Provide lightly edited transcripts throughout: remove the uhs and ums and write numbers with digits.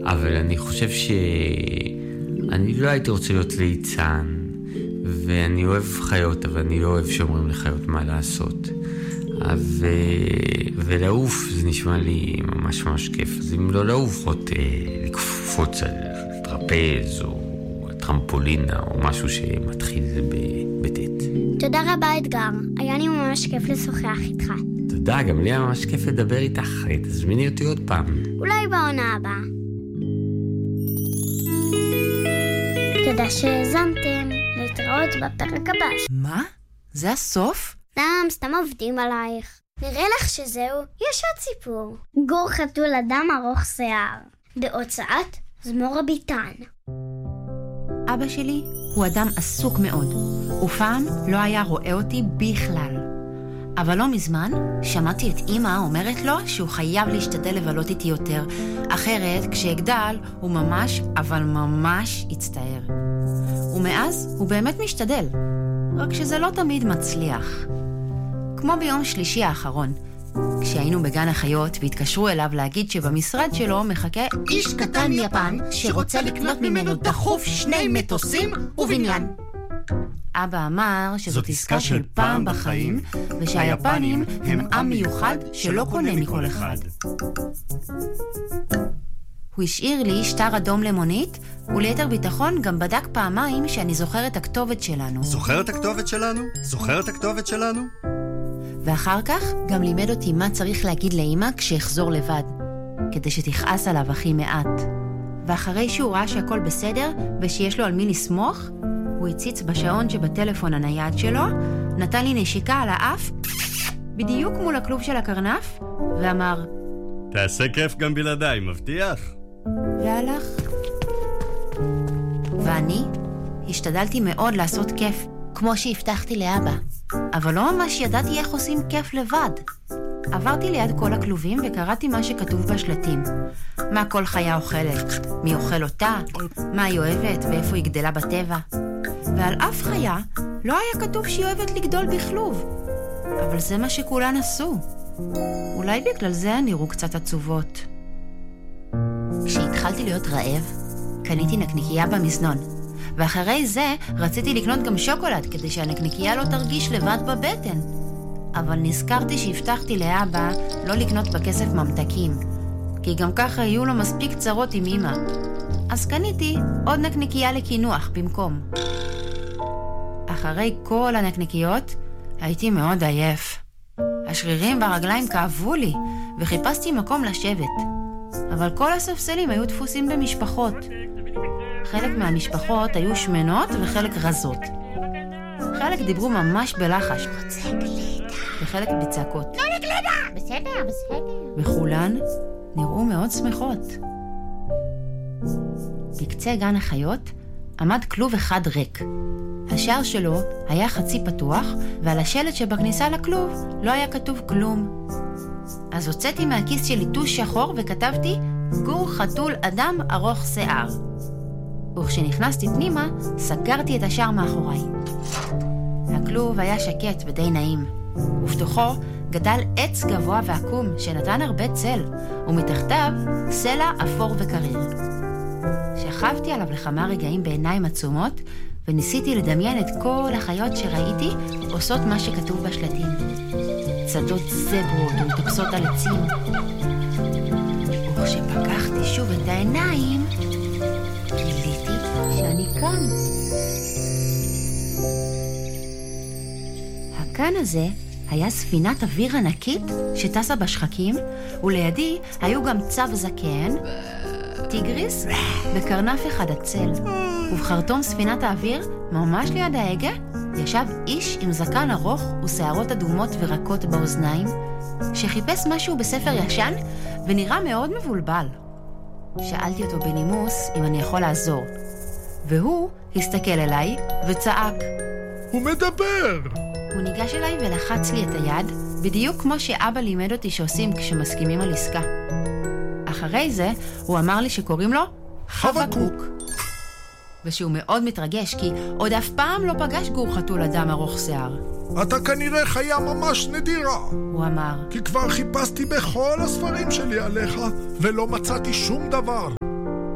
אבל אני חושב שאני לא הייתי רוצה להיות ליצן, ואני אוהב חיות, אבל אני לא אוהב שאומרים לחיות מה לעשות. ולעוף זה נשמע לי ממש ממש כיף. אז אם לא לעוף, עוד לקפוץ על טרפז או טרמפולינה או משהו שמתחיל זה בטט. תודה רבה אתגר, היה לי ממש כיף לשוחח איתך. תודה, גם לי היה ממש כיף לדבר איתך. תזמיני אותי עוד פעם. אולי בעונה הבאה. תודה שהאזנתם, להתראות בפרק הבא. מה? זה הסוף? סתם עובדים עלייך. נראה לך שזהו, יש עוד סיפור. גור חתול אדם ארוך שיער, בהוצאת זמורה ביטן. אבא שלי הוא אדם עסוק מאוד, ופעם לא היה רואה אותי בכלל. אבל לא מזמן שמעתי את אמא אומרת לו שהוא חייב להשתדל לבלות איתי יותר, אחרת כשאגדל הוא ממש, אבל ממש יצטער. ומאז הוא באמת משתדל, רק שזה לא תמיד מצליח. כמו ביום שלישי האחרון, כשהיינו בגן החיות והתקשרו אליו להגיד שבמשרד שלו מחכה איש קטן יפן שרוצה לקנות ממנו דחוף 2 מטוסים ובניין. אבא אמר שזאת עסקה של פעם בחיים, ושהיפנים הם עם מיוחד שלא קונה מכל אחד. הוא השאיר לי שטר אדום למונית, וליתר ביטחון גם בדק פעמיים שאני זוכרת הכתובת שלנו. זוכרת הכתובת שלנו? זוכרת הכתובת שלנו? ואחר כך גם לימד אותי מה צריך להגיד לאמא כשאחזור לבד, כדי שתכעס עליו הכי מעט. ואחרי שהוא ראה שהכל בסדר ושיש לו על מי לסמוך, הוא הציץ בשעון שבטלפון הנייד שלו, נתן לי נשיקה על האף, בדיוק מול הכלוב של הקרנף, ואמר, תעשה כיף גם בלעדיי, מבטיח? והלך. ואני השתדלתי מאוד לעשות כיף, כמו שהבטחתי לאבא. אבל לא ממש ידעתי איך עושים כיף לבד. עברתי ליד כל הכלובים וקראתי מה שכתוב בשלטים. מה כל חיה אוכלת, מי אוכל אותה, מה היא אוהבת ואיפה היא גדלה בטבע. ועל אף חיה לא היה כתוב שהיא אוהבת לגדול בכלוב. אבל זה מה שכולן עשו. אולי בגלל זה הן נראו קצת עצובות. כשהתחלתי להיות רעב, קניתי נקניקייה במזנון. ואחרי זה רציתי לקנות גם שוקולד כדי שהנקניקייה לא תרגיש לבד בבטן. אבל נזכרתי שהבטחתי לאבא לא לקנות בכסף ממתקים, כי גם ככה היו לו מספיק צרות עם אמא. אז קניתי עוד נקניקייה לקינוח במקום. אחרי כל הנקניקיות הייתי מאוד עייף. השרירים והרגליים כאבו לי וחיפשתי מקום לשבת. אבל כל הספסלים היו דפוסים במשפחות. חלק מהמשפחות היו שמנות וחלק רזות. חלק דיברו ממש בלחש. רוצה גלידה. וחלק בצעקות. לא לגלידה! בסדר. וכולן נראו מאוד שמחות. בקצה גן החיות עמד כלוב אחד ריק. השער שלו היה חצי פתוח, ועל השלט שבכניסה לכלוב לא היה כתוב כלום. אז הוצאתי מהכיס שלי טוש שחור וכתבתי גור חתול אדם ארוך שיער. וכשנכנסתי פנימה, סגרתי את השער מאחוריי. הכלוב היה שקט ודי נעים, ובתוכו גדל עץ גבוה ועקום שנתן הרבה צל, ומתחתיו סלע אפור וקריר. שכבתי עליו לכמה רגעים בעיניים עצומות, וניסיתי לדמיין את כל החיות שראיתי עושות מה שכתוב בשלטים. צדות זברות ומטפסות על עצים. וכשפקחתי שוב את העיניים, גיליתי שאני כאן. הכאן הזה היה ספינת אוויר ענקית שטסה בשחקים, ולידי היו גם צב זקן, טיגריס וקרנף אחד עצל. ובחרטום ספינת האוויר, ממש ליד ההגה, ישב איש עם זקן ארוך ושערות אדומות ורקות באוזניים, שחיפש משהו בספר ישן ונראה מאוד מבולבל. שאלתי אותו בנימוס אם אני יכול לעזור, והוא הסתכל אליי וצעק, הוא מדבר! הוא ניגש אליי ולחץ לי את היד, בדיוק כמו שאבא לימד אותי שעושים כשמסכימים על עסקה. אחרי זה הוא אמר לי שקוראים לו חבקוק, ושהוא מאוד מתרגש כי עוד אף פעם לא פגש גור חתול אדם ארוך שיער. אתה כנראה חיה ממש נדירה, הוא אמר, כי כבר חיפשתי בכל הספרים שלי עליך ולא מצאתי שום דבר.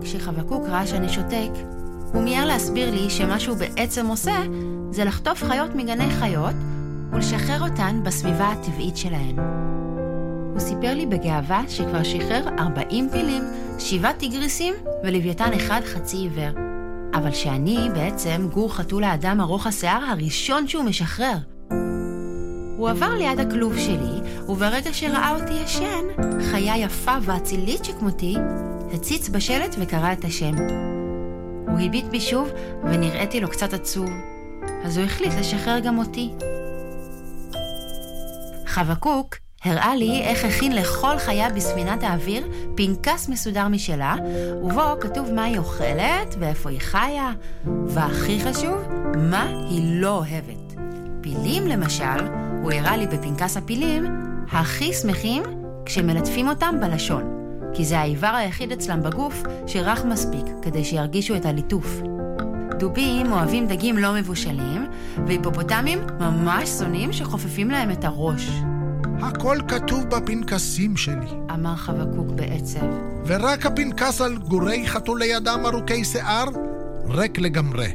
כשחבקוק ראה שאני שותק, הוא מיהר להסביר לי שמה שהוא בעצם עושה זה לחטוף חיות מגני חיות ולשחרר אותן בסביבה הטבעית שלהן. הוא סיפר לי בגאווה שכבר שחרר 40 פילים, 7 טיגריסים ולוויתן אחד חצי עיוור. אבל שאני בעצם גור חתול האדם ארוך השיער הראשון שהוא משחרר. הוא עבר ליד הכלוב שלי, וברגע שראה אותי ישן, חיה יפה ואצילית שכמותי, הציץ בשלט וקרא את השם. הוא הביט בי שוב ונראיתי לו קצת עצוב, אז הוא החליט לשחרר גם אותי. חבקוק הראה לי איך הכין לכל חיה בספינת האוויר פנקס מסודר משלה, ובו כתוב מה היא אוכלת ואיפה היא חיה, והכי חשוב, מה היא לא אוהבת. פילים למשל, הוא הראה לי בפנקס הפילים, הכי שמחים כשמלטפים אותם בלשון, כי זה האיבר היחיד אצלם בגוף שרך מספיק כדי שירגישו את הליטוף. דובים אוהבים דגים לא מבושלים, והיפופוטמים ממש שונאים שחופפים להם את הראש. הכל כתוב בפנקסים שלי, אמר חבקוק בעצב. ורק הפנקס על גורי חתולי אדם ארוכי שיער ריק לגמרי.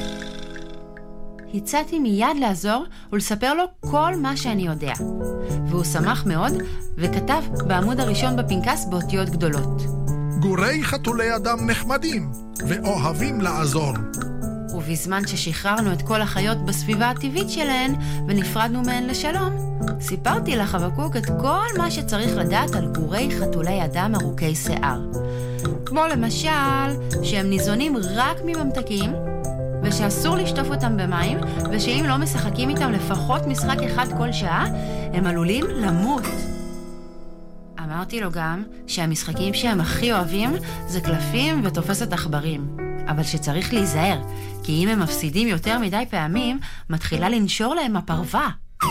הצעתי מיד לעזור ולספר לו כל מה שאני יודע. והוא שמח מאוד וכתב בעמוד הראשון בפנקס באותיות גדולות. גורי חתולי אדם נחמדים ואוהבים לעזור. ובזמן ששחררנו את כל החיות בסביבה הטבעית שלהן ונפרדנו מהן לשלום, סיפרתי לחבקוק את כל מה שצריך לדעת על גורי חתולי אדם ארוכי שיער. כמו למשל שהם ניזונים רק מממתקים, ושאסור לשטוף אותם במים, ושאם לא משחקים איתם לפחות משחק אחד כל שעה, הם עלולים למות. אמרתי לו גם שהמשחקים שהם הכי אוהבים זה קלפים ותופסת עכברים, אבל שצריך להיזהר, כי אם הם מפסידים יותר מדי פעמים, מתחילה לנשור להם הפרווה.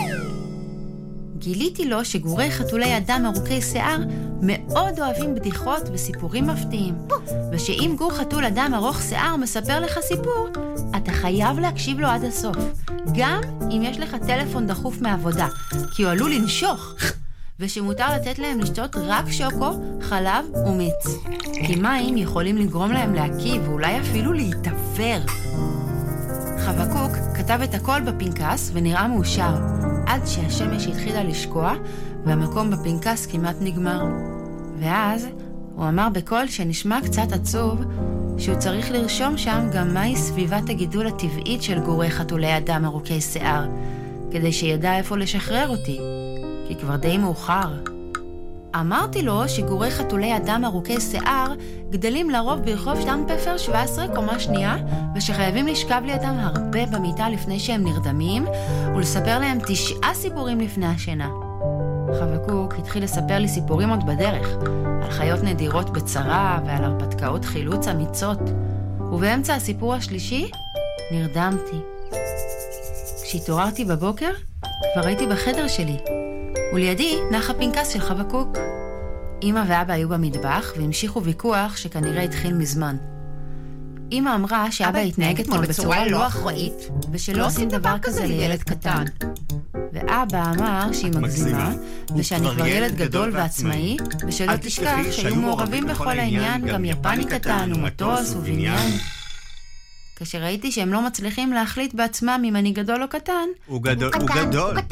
גיליתי לו שגורי חתולי אדם ארוכי שיער מאוד אוהבים בדיחות וסיפורים מפתיעים, ושאם גור חתול אדם ארוך שיער מספר לך סיפור, אתה חייב להקשיב לו עד הסוף, גם אם יש לך טלפון דחוף מעבודה, כי הוא עלול לנשוך, ושמותר לתת להם לשתות רק שוקו, חלב ומיץ, כי מים יכולים לגרום להם להקיא ואולי אפילו להתעבר. חבקוק כתב את הכל בפנקס ונראה מאושר, עד שהשמש התחילה לשקוע והמקום בפנקס כמעט נגמר. ואז הוא אמר בקול שנשמע קצת עצוב שהוא צריך לרשום שם גם מהי סביבת הגידול הטבעית של גורי חתולי אדם ארוכי שיער, כדי שידע איפה לשחרר אותי, כי כבר די מאוחר. אמרתי לו שגורי חתולי אדם ארוכי שיער גדלים לרוב ברחוב שטמפפר 17 קומה שנייה, ושחייבים לשכב לידם הרבה במיטה לפני שהם נרדמים, ולספר להם 9 סיפורים לפני השינה. חבקוק התחיל לספר לי סיפורים עוד בדרך, על חיות נדירות בצרה ועל הרפתקאות חילוץ אמיצות, ובאמצע הסיפור השלישי נרדמתי. כשהתעוררתי בבוקר כבר הייתי בחדר שלי, ולידי נח הפנקס של חבקוק. אמא ואבא היו במטבח והמשיכו ויכוח שכנראה התחיל מזמן. אמא אמרה שאבא התנהג אתמול בצורה לא אחראית, ושלא עושים דבר כזה לילד קטן. ואבא אמר שהיא מגזימה, ושאני כבר ילד גדול ועצמאי, ושלא תשכח שהיו מעורבים בכל העניין גם יפני קטן ומטוס ובניין. כשראיתי שהם לא מצליחים להחליט בעצמם אם אני גדול או קטן. הוא גדול. לא קטן.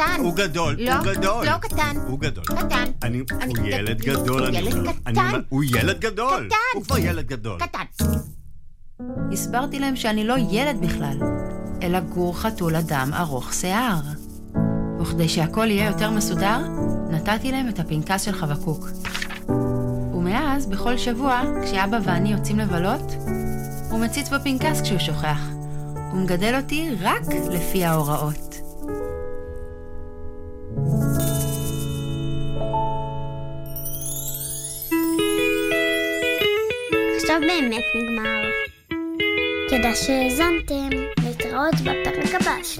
הוא ילד גדול. הוא ילד גדול. הוא כבר ילד גדול. קטן. הסברתי להם שאני לא ילד בכלל, אלא גור חתול אדם ארוך שיער. וכדי שהכל יהיה יותר מסודר, נתתי להם את הפנקס של חבקוק. ומאז, בכל שבוע, כשאבא ואני יוצאים לבלות, הוא מציץ בפנקס כשהוא שוכח. הוא מגדל אותי רק לפי ההוראות. עכשיו באמת נגמר. תודה שהאזנתם, להתראות בפרק הבא.